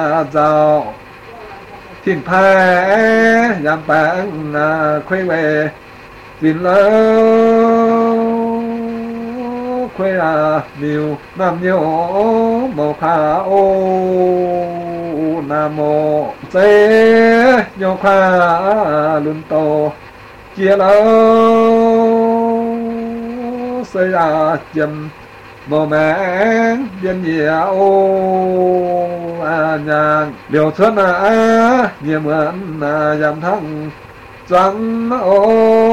giàu thiên thái giảm bạn khuê về tin lớn khuê nhiều nam nhớ mô kha ô nam mô xê nhô kha luân tô chia lâu xây chìm mô mẹn biên địa ô nhàn liều xuân nhiều mượn giảm thăng trắng ô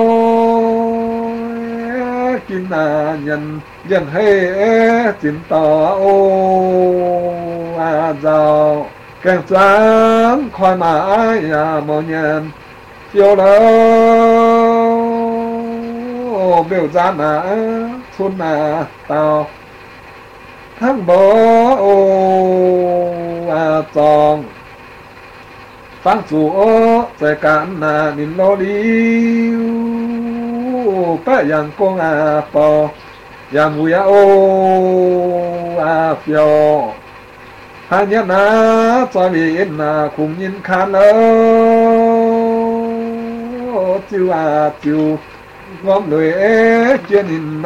kinh nhân dân hay chính tỏ ô giàu càng sáng khoai mãi màu nhân chiều lâu biểu giá xuân tàu tháng bó tròn phán chủ sẽ cản nín lo đi bác yang con bò yang vui phiêu hai nhất cho biển cùng nhìn khăn chiều chiều ngóm người chuyên nhìn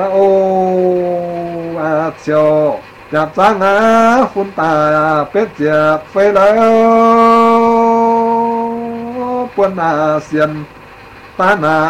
chiều chạp sáng phun tà bếp chạp phê lỡ quân xiên ta